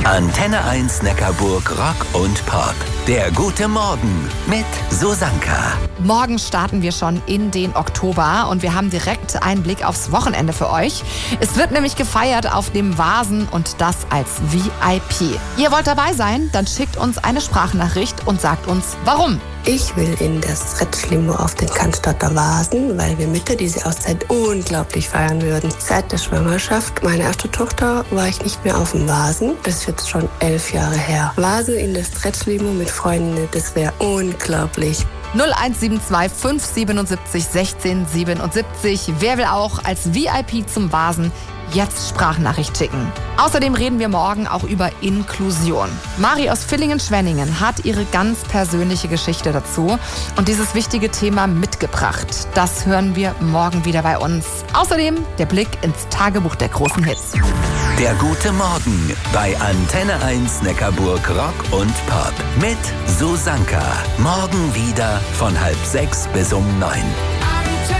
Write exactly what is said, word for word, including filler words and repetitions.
Antenne eins Neckarburg Rock und Pop. Der gute Morgen mit Susanka. Morgen starten wir schon in den Oktober und wir haben direkt einen Blick aufs Wochenende für euch. Es wird nämlich gefeiert auf dem Vasen und das als V I P. Ihr wollt dabei sein? Dann schickt uns eine Sprachnachricht und sagt uns, warum. Ich will in das Stretch-Limo auf den Cannstatter Vasen, weil wir Mütter diese Auszeit unglaublich feiern würden. Seit der Schwangerschaft meiner ersten Tochter war ich nicht mehr auf dem Vasen. Das ist jetzt schon elf Jahre her. Vasen in das Stretch-Limo mit Freunden, das wäre unglaublich. null eins sieben zwei fünf sieben sieben sechs eins sechs sieben sieben. Wer will auch als V I P zum Vasen? Jetzt Sprachnachricht schicken. Außerdem reden wir morgen auch über Inklusion. Mari aus Villingen-Schwenningen hat ihre ganz persönliche Geschichte dazu und dieses wichtige Thema mitgebracht. Das hören wir morgen wieder bei uns. Außerdem der Blick ins Tagebuch der großen Hits. Der gute Morgen bei Antenne eins Neckarburg Rock und Pop mit Susanka. Morgen wieder von halb sechs bis um neun.